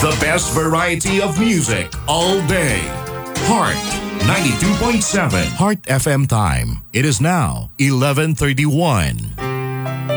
The best variety of music all day. Heart 92.7 Heart FM time. It is now 11:31.